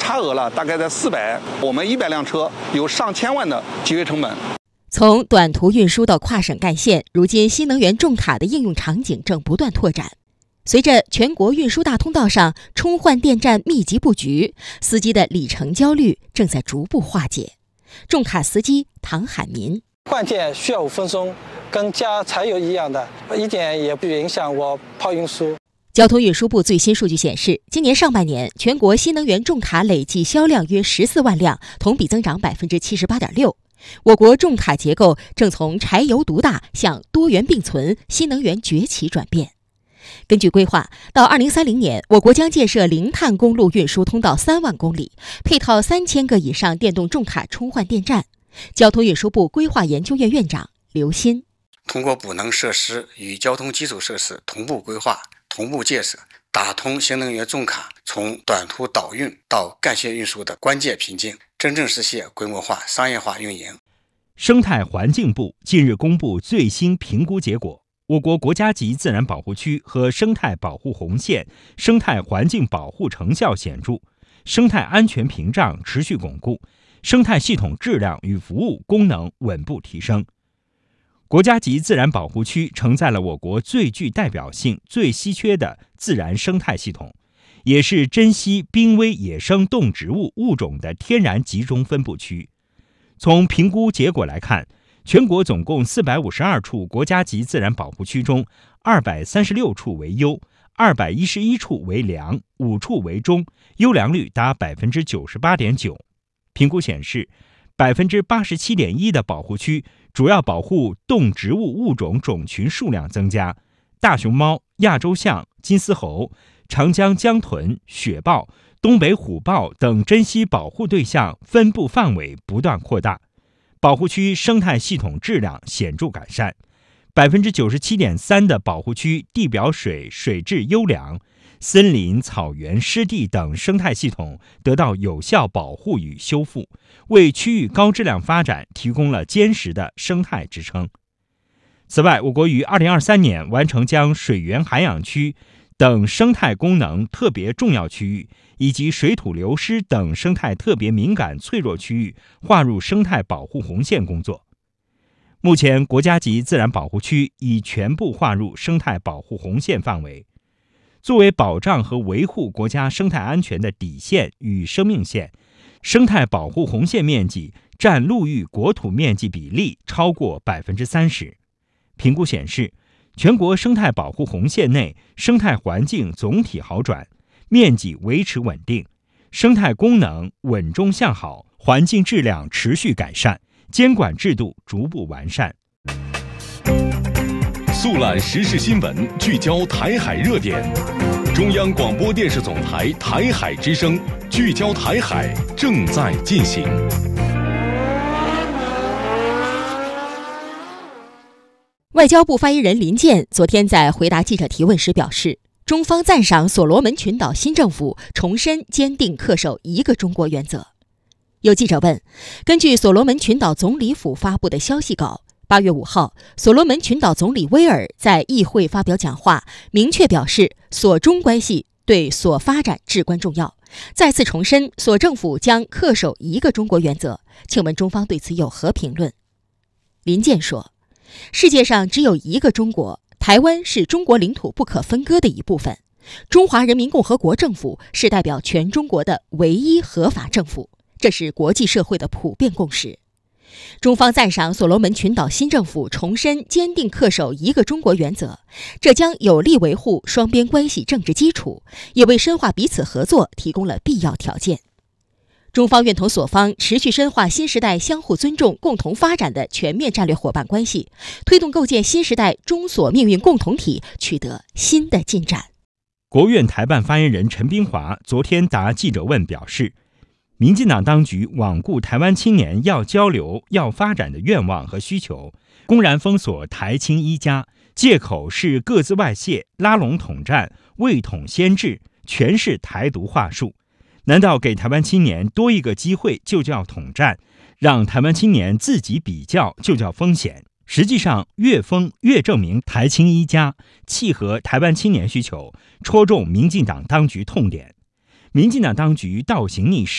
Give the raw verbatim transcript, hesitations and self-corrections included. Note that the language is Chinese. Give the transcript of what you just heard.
差额了大概在四百，我们一百辆车有上千万的节约成本。 从短途运输到跨省干线，如今新能源重卡的应用场景正不断拓展。随着全国运输大通道上充换电站密集布局，司机的里程焦虑正在逐步化解。重卡司机唐海民： 换电需要五分钟，跟加柴油一样的，一点也不影响我跑运输。 交通运输部最新数据显示，今年上半年全国新能源重卡累计销量约十四万辆，同比增长百分之七十八点六。我国重卡结构正从柴油独大向多元并存、新能源崛起转变。根据规划，到二零三零年，我国将建设零碳公路运输通道三万公里，配套三千个以上电动重卡充换电站。交通运输部规划研究院院长刘鑫： 通过补能设施与交通基础设施同步规划、同步建设，打通新能源重卡从短途导运到干线运输的关键瓶颈，真正实现规模化、商业化运营。 生态环境部近日公布最新评估结果，我国国家级自然保护区和生态保护红线生态环境保护成效显著，生态安全屏障持续巩固，生态系统质量与服务功能稳步提升。国家级自然保护区承载了我国最具代表性、最稀缺的自然生态系统，也是珍稀濒危野生动植物物种的天然集中分布区。从评估结果来看，全国总共四百五十二处国家级自然保护区中，二百三十六处为优，二百一十一处为良，五处为中，优良率达百分之九十八点九。评估显示，百分之八十七点一的保护区主要保护动植物物种种群数量增加，大熊猫、亚洲象、金丝猴、长江江豚、雪豹、东北虎豹等珍稀保护对象分布范围不断扩大，保护区生态系统质量显著改善。百分之九十七点三的保护区地表水水质优良，森林、草原、湿地等生态系统得到有效保护与修复，为区域高质量发展提供了坚实的生态支撑。此外，我国于二零二三年完成将水源涵养区等生态功能特别重要区域以及水土流失等生态特别敏感脆弱区域划入生态保护红线工作。目前，国家级自然保护区已全部划入生态保护红线范围。作为保障和维护国家生态安全的底线与生命线，生态保护红线面积占陆域国土面积比例超过百分之三十。评估显示，全国生态保护红线内生态环境总体好转，面积维持稳定，生态功能稳中向好，环境质量持续改善，监管制度逐步完善。 速览时事新闻，聚焦台海热点。中央广播电视总台台海之声，聚焦台海正在进行。 外交部发言人林健昨天在回答记者提问时表示，中方赞赏所罗门群岛新政府重申坚定恪守一个中国原则。有记者问，根据所罗门群岛总理府发布的消息稿，八月五号，所罗门群岛总理威尔在议会发表讲话，明确表示所中关系对所发展至关重要，再次重申所政府将恪守一个中国原则。请问中方对此有何评论？林健说，世界上只有一个中国，台湾是中国领土不可分割的一部分，中华人民共和国政府是代表全中国的唯一合法政府，这是国际社会的普遍共识。中方赞赏所罗门群岛新政府重申坚定恪守一个中国原则，这将有力维护双边关系政治基础，也为深化彼此合作提供了必要条件。中方愿同所方持续深化新时代相互尊重、共同发展的全面战略伙伴关系，推动构建新时代中所命运共同体取得新的进展。 国务院台办发言人陈斌华昨天答记者问表示，民进党当局罔顾台湾青年要交流、要发展的愿望和需求，公然封锁台青一家，借口是各自外泄、拉拢统战、为统先治，全是台独话术。难道给台湾青年多一个机会就叫统战，让台湾青年自己比较就叫风险？实际上，越封越证明台青一家契合台湾青年需求，戳中民进党当局痛点。民进党当局倒行逆施，